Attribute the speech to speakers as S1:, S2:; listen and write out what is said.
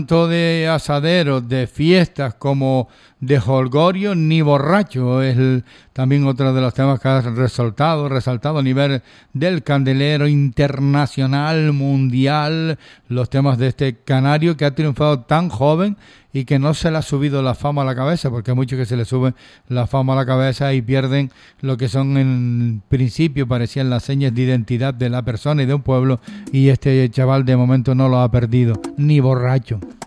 S1: Tanto de asaderos, de fiestas como de jolgorio, ni borracho es también otro de los temas que ha resaltado a nivel del candelero internacional, mundial, los temas de este canario que ha triunfado tan joven y que no se le ha subido la fama a la cabeza, porque hay muchos que se le sube la fama a la cabeza y pierden lo que son en principio parecían las señas de identidad de la persona y de un pueblo, y este chaval de momento no lo ha perdido, ni borracho.